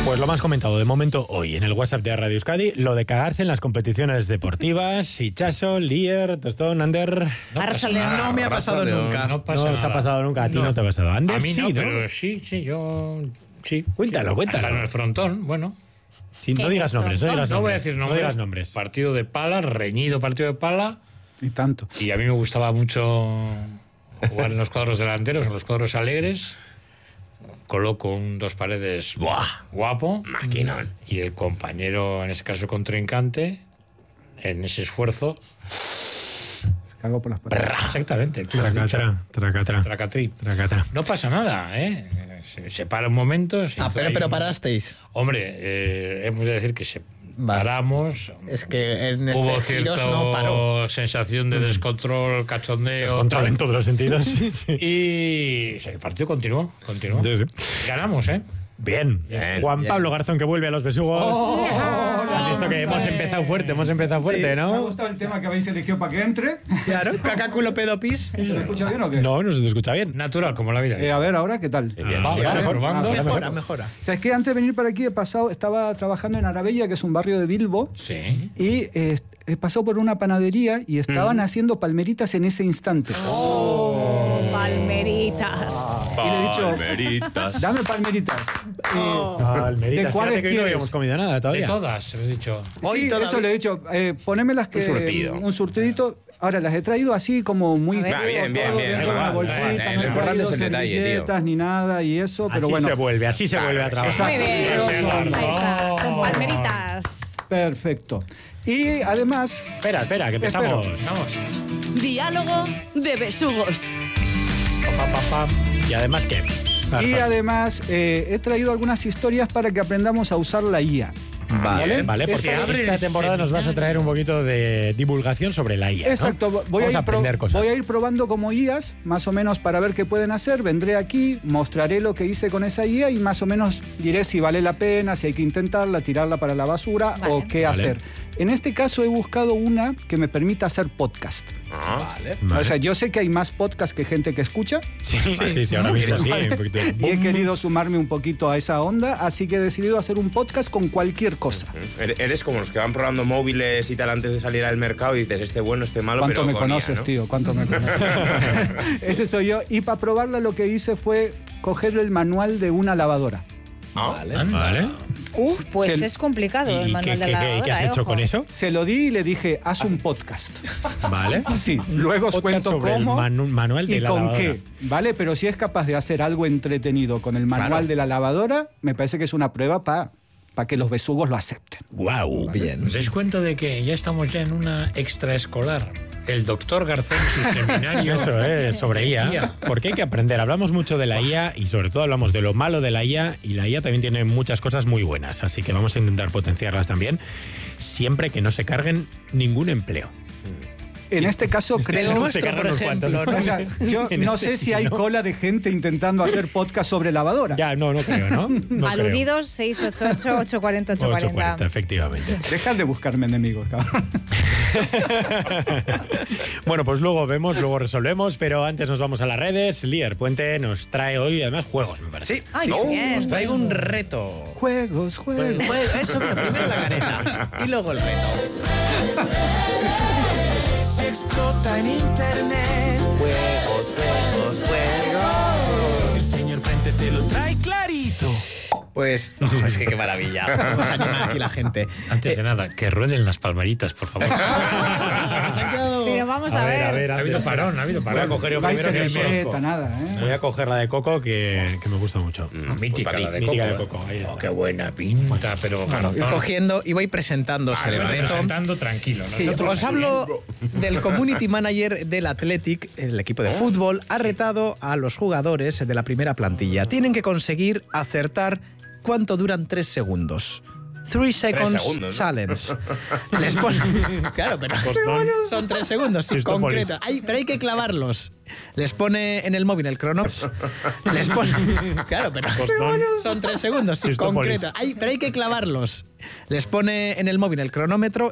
Pues lo más comentado de momento hoy en el WhatsApp de Radio Euskadi, lo de cagarse en las competiciones deportivas. Hichazo, Lier, Tostón, Ander. No me ha pasado nunca. No os ha pasado nunca. A ti no te ha pasado. Ander, a mí no, sí, pero sí, yo... Sí. Cuéntalo. Hasta en el frontón, bueno. Sí, no digas nombres, No voy a decir nombres. No digas nombres. Partido de pala, reñido partido de pala. Y tanto. Y a mí me gustaba mucho jugar en los cuadros delanteros, en los cuadros alegres. Coloco un dos paredes guapo. Maquinón. Y el compañero, en ese caso contrincante, en ese esfuerzo... Cago por las paredes. Exactamente. Tú lo has dicho. Tracatrí. No pasa nada, ¿eh? Se para un momento. Pero parasteis. Hombre, hemos de decir que paramos. Es que en este hubo giros cierta no paró. sensación de descontrol, cachondeo. Descontrol en todos los sentidos. Sí. Y el partido continuó. Sí. Ganamos, ¿eh? Bien. Juan Pablo Garzón, que vuelve a los besugos. ¿Has visto que hemos empezado fuerte, Sí, me ha ¿no? gustado el tema que habéis elegido para que entre. Claro, cacaculo pedopis. ¿Se me escucha bien o qué? No se te escucha bien. Natural, como la vida. A ver, ahora, ¿qué tal? Mejora. ¿Sabes qué? Antes de venir para aquí estaba trabajando en Arabella, que es un barrio de Bilbo. Sí. Y he pasado por una panadería y estaban haciendo palmeritas en ese instante. Palmeritas. Y le he dicho, dame palmeritas. Palmeritas. ¿De cuáles Fíjate que hoy no quieres? habíamos comido nada todavía. De todas, he dicho. Sí, eso le he dicho. Poneme las que... Un surtido. Un surtidito. Ahora, las he traído así como muy... A ver. todo Bien. dentro de una bolsita, Lo no he importante traído es el detalle, tío. servilletas ni nada y eso, pero Así bueno. así se vuelve a trabajar. Muy bien. Exacto. Ahí está, con palmeritas. Perfecto. Y además... Espera, que empezamos. Vamos. Diálogo de besugos. Y además, ¿qué? Y además he traído algunas historias para que aprendamos a usar la IA. Vale, porque Si abres esta temporada nos vas a traer un poquito de divulgación sobre la IA, ¿no? Exacto, Vamos a aprender cosas. voy a ir probando como IAs, más o menos para ver qué pueden hacer. Vendré aquí, mostraré lo que hice con esa IA y más o menos diré si vale la pena, si hay que intentarla, tirarla para la basura o qué hacer. En este caso he buscado una que me permita hacer podcast. Vale. O sea, yo sé que hay más podcast que gente que escucha. Sí, ahora mismo sí. Un poquito de Y he boom. querido sumarme un poquito a esa onda, así que he decidido hacer un podcast con cualquier cosa. Eres como los que van probando móviles y tal antes de salir al mercado y dices, este bueno, este malo, ¿Cuánto pero me con IA, conoces, ¿no? tío? ¿Cuánto me conoces? Ese soy yo. Y para probarla lo que hice fue coger el manual de una lavadora. Vale. Pues Se- es complicado el ¿Y manual de qué lavadora. has hecho ojo. con eso? Se lo di y le dije, haz un podcast. Vale. Sí, luego os Podcast cuento sobre el cómo manual de y la con lavadora. qué. ¿Vale? Pero si es capaz de hacer algo entretenido con el manual Claro. de la lavadora, me parece que es una prueba para que los besugos lo acepten. Guau. Bien. ¿Os dais cuenta de que ya estamos ya en una extraescolar? El doctor Garzón, su seminario. Eso es, sobre IA. Porque hay que aprender. Hablamos mucho de la IA y sobre todo hablamos de lo malo de la IA, y la IA también tiene muchas cosas muy buenas, así que vamos a intentar potenciarlas también, siempre que no se carguen ningún empleo. En este caso, creo... nuestro, por ejemplo, O sea, yo En no este sé sí, si hay ¿no? cola de gente intentando hacer podcast sobre lavadoras. Ya, no creo, ¿no? No Aludidos 688 840 creo. 840, 840. efectivamente. Dejad de buscarme enemigos, cabrón. Bueno, pues luego vemos, luego resolvemos, pero antes nos vamos a las redes. Lier Puente nos trae hoy además juegos, me parece. Sí. Ay, qué bien. Os traigo un reto. Juegos. Eso, primero la careta y luego el reto. Se explota en internet. Juegos. El señor Puente te lo trae clarito. Pues, es que qué maravilla. Vamos a animar aquí la gente. Antes de nada, que rueden las palmeritas, por favor. Pero vamos a ver. Ha habido parón. Voy a coger yo Vais primero en que me meseta, conozco. nada, ¿eh? Voy a coger la de Coco, que me gusta mucho. Mítica la de Mítica de Coco. Coco, ahí está. Qué buena pinta, pero Ir cogiendo y voy presentándose el reto. presentando tranquilo. Sí, Nosotros os hablo del community manager del Athletic, el equipo de fútbol, ha retado a los jugadores de la primera plantilla. Tienen que conseguir acertar cuánto duran 3 segundos. 3 seconds segundos, ¿no? challenge. Les pone... Claro, pero son 3 segundos, sí, Cristópolis. concreto. Pero hay que clavarlos. Les pone en el móvil el cronómetro. Les pone... Claro, pero son 3 segundos, sí, Cristópolis. concreto. Pero hay que clavarlos. Les pone en el móvil el cronómetro